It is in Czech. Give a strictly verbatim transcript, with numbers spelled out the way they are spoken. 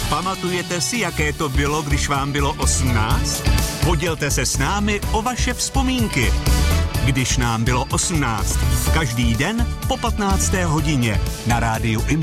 Pamatujete si, jaké to bylo, když vám bylo osmnáct? Podělte se s námi o vaše vzpomínky. Když nám bylo osmnáct. Každý den po patnácté hodině na rádiu